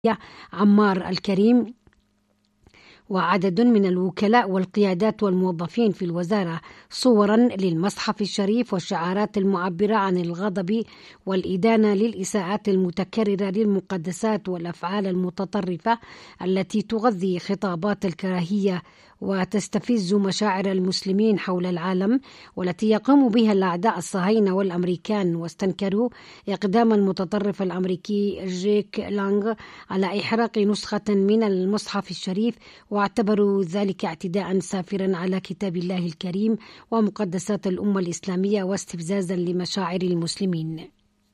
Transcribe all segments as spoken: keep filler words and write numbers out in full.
عمار الكريم وعدد من الوكلاء والقيادات والموظفين في الوزارة صورا للمصحف الشريف والشعارات المعبرة عن الغضب والإدانة للإساءات المتكررة للمقدسات والأفعال المتطرفة التي تغذي خطابات الكراهية وتستفز مشاعر المسلمين حول العالم، والتي يقوم بها الأعداء الصهاينة والأمريكان. واستنكروا إقدام المتطرف الأمريكي جيك لانغ على إحراق نسخة من المصحف الشريف، واعتبروا ذلك اعتداء سافرا على كتاب الله الكريم ومقدسات الأمة الإسلامية واستفزازا لمشاعر المسلمين.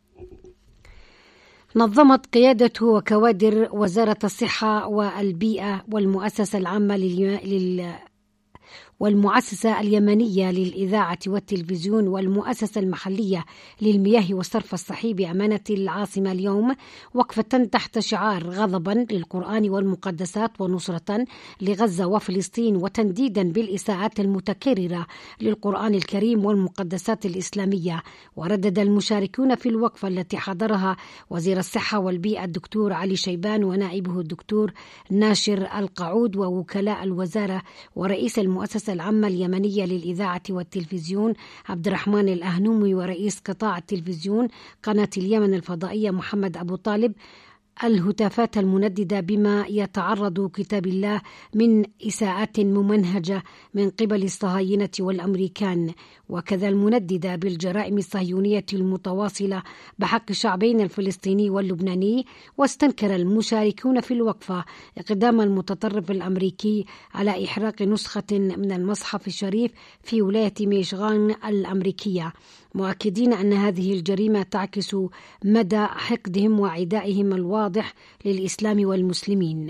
نظمت قيادة وكوادر وزارة الصحة والبيئة والمؤسسة العامة لل والمؤسسة اليمنية للإذاعة والتلفزيون والمؤسسة المحلية للمياه والصرف الصحي بأمانة العاصمة اليوم وقفة تحت شعار غضبا للقرآن والمقدسات ونصرة لغزة وفلسطين، وتنديدا بالإساءات المتكررة للقرآن الكريم والمقدسات الإسلامية. وردد المشاركون في الوقفة التي حضرها وزير الصحة والبيئة الدكتور علي شيبان ونائبه الدكتور ناشر القعود ووكلاء الوزارة ورئيس المؤسسة العامة اليمنية للإذاعة والتلفزيون عبد الرحمن الأهنومي ورئيس قطاع التلفزيون قناة اليمن الفضائية محمد أبو طالب الهتافات المنددة بما يتعرض كتاب الله من إساءات ممنهجة من قبل الصهاينة والأمريكان، وكذا المنددة بالجرائم الصهيونية المتواصلة بحق الشعبين الفلسطيني واللبناني. واستنكر المشاركون في الوقفة إقدام المتطرف الأمريكي على إحراق نسخة من المصحف الشريف في ولاية ميشغان الأمريكية، مؤكدين أن هذه الجريمة تعكس مدى حقدهم وعدائهم الواضح للإسلام والمسلمين.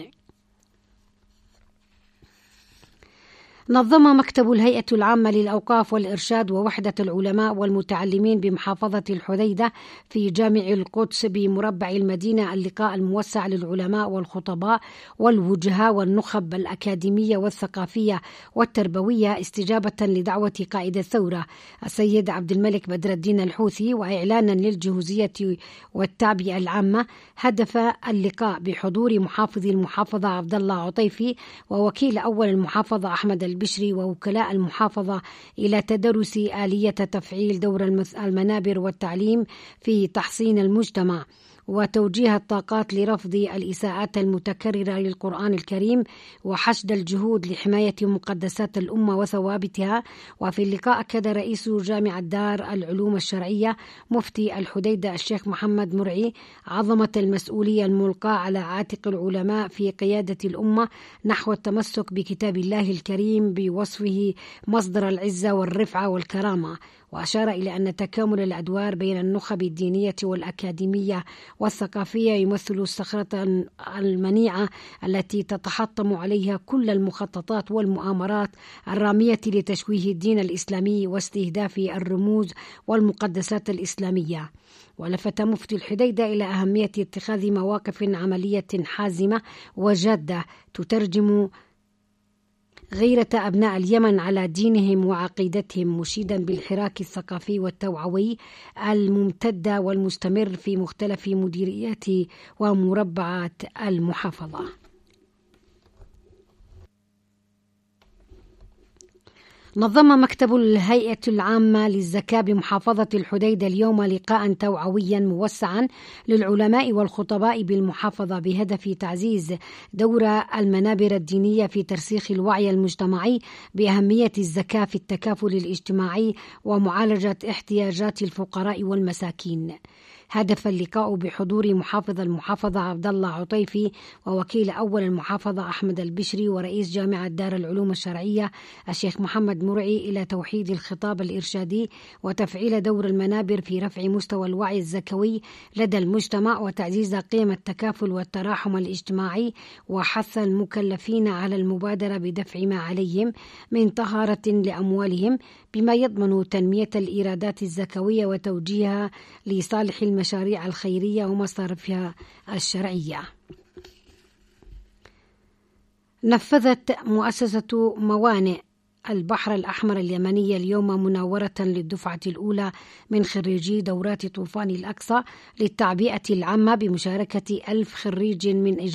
نظم مكتب الهيئة العامة للأوقاف والإرشاد ووحدة العلماء والمتعلمين بمحافظة الحديدة في جامع القدس بمربع المدينة اللقاء الموسع للعلماء والخطباء والوجهاء والنخب الأكاديمية والثقافية والتربوية استجابة لدعوة قائد الثورة السيد عبد الملك بدر الدين الحوثي وإعلانا للجهوزية والتعبئة العامة. هدف اللقاء بحضور محافظ المحافظة عبد الله عطيفي ووكيل أول المحافظة أحمد البشري ووكلاء المحافظة إلى تدرس آلية تفعيل دور المنابر والتعليم في تحصين المجتمع وتوجيه الطاقات لرفض الإساءات المتكررة للقرآن الكريم وحشد الجهود لحماية مقدسات الأمة وثوابتها. وفي اللقاء أكد رئيس جامعة دار العلوم الشرعية مفتي الحديدة الشيخ محمد مرعي عظمة المسؤولية الملقاة على عاتق العلماء في قيادة الأمة نحو التمسك بكتاب الله الكريم بوصفه مصدر العزة والرفعة والكرامة. وأشار إلى أن تكامل الأدوار بين النخب الدينية والأكاديمية والثقافية يمثل الصخرة المنيعة التي تتحطم عليها كل المخططات والمؤامرات الرامية لتشويه الدين الإسلامي واستهداف الرموز والمقدسات الإسلامية. ولفت مفتي الحديدة إلى أهمية اتخاذ مواقف عملية حازمة وجادة تترجم غيرة أبناء اليمن على دينهم وعقيدتهم، مشيدا بالحراك الثقافي والتوعوي الممتد والمستمر في مختلف مديريات ومربعات المحافظة. نظم مكتب الهيئة العامة للزكاة بمحافظة الحديدة اليوم لقاء توعويا موسعا للعلماء والخطباء بالمحافظة بهدف تعزيز دور المنابر الدينية في ترسيخ الوعي المجتمعي بأهمية الزكاة في التكافل الاجتماعي ومعالجة احتياجات الفقراء والمساكين. هدف اللقاء بحضور محافظ المحافظة عبد الله عطيفي ووكيل أول المحافظة أحمد البشري ورئيس جامعة دار العلوم الشرعية الشيخ محمد مرعي إلى توحيد الخطاب الإرشادي وتفعيل دور المنابر في رفع مستوى الوعي الزكوي لدى المجتمع وتعزيز قيم التكافل والتراحم الاجتماعي وحث المكلفين على المبادرة بدفع ما عليهم من طهارة لأموالهم بما يضمن تنمية الإيرادات الزكوية وتوجيهها لصالح المشاريع الخيرية ومصارفها الشرعية. نفذت مؤسسة موانئ البحر الأحمر اليمنية اليوم مناورة للدفعة الأولى من خريجي دورات طوفان الأقصى للتعبئة العامة بمشاركة ألف خريج من